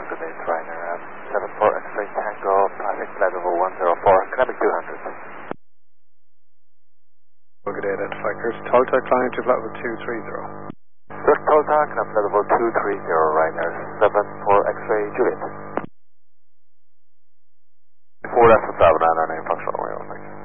good day, it's Ryanair. 74 X-ray Tango, traffic level 104, Quebec 200. Good day, identify Curtis Tolta, climbing to level 230. Curtis Tolta, climb level 230, Ryanair 74 X-ray Juliet. 4 F for travel, 9 9